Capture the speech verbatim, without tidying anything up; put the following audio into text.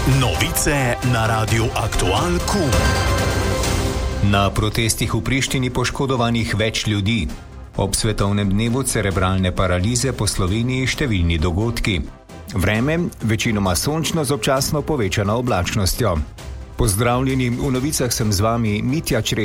Novice na Radiu Aktual Q. Na protestih v Prištini poškodovanih več ljudi. Ob svetovnem dnevu cerebralne paralize po Sloveniji številni dogodki. Vreme večinoma sončno z občasno povečano oblačnostjo. Pozdravljeni, v novicah sem z vami Mitja Čre.